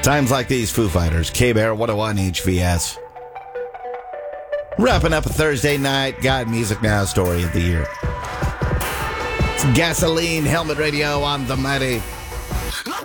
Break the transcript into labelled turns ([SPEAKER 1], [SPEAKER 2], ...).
[SPEAKER 1] Times like these, Foo Fighters, K-Bear 101 HVS. Wrapping up a Thursday night God Music Now story of the year. It's Gasoline Helmet Radio on the mighty